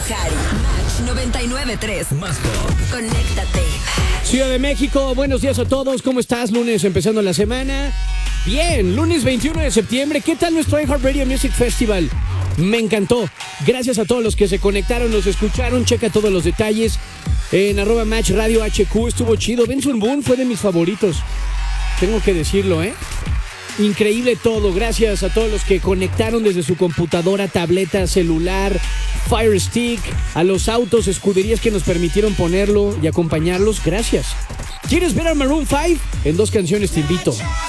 Harry. Match 99.3. Más pop. Conéctate. Ciudad de México, buenos días a todos. ¿Cómo estás? Lunes empezando la semana. Bien, lunes 21 de septiembre. ¿Qué tal nuestro iHeartRadio Music Festival? Me encantó. Gracias a todos los que se conectaron, nos escucharon. Checa todos los detalles en @Match Radio HQ. Estuvo chido. Benson Boone fue de mis favoritos. Tengo que decirlo, ¿eh? Increíble todo. Gracias a todos los que conectaron desde su computadora, tableta, celular, Fire Stick, a los autos, escuderías que nos permitieron ponerlo y acompañarlos. Gracias. ¿Quieres ver a Maroon 5? En 2 canciones te invito.